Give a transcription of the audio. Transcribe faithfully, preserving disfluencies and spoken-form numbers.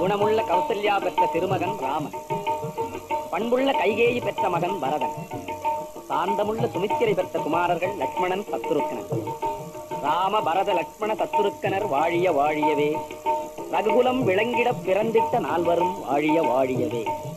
குணமுள்ள கௌசல்யா பெற்ற திருமகன் ராமன், பண்புள்ள கைகேயி பெற்ற மகன் பரதன், சாந்தமுள்ள சுமித்திரை பெற்ற குமாரர்கள் லட்சுமணன் சத்துருக்கனர். ராம பரத லட்சுமண சத்துருக்கனர் வாழிய வாழியவே, ரகுகுலம் விளங்கிட பிறந்திட்ட நால்வரும் வாழிய வாழியவே.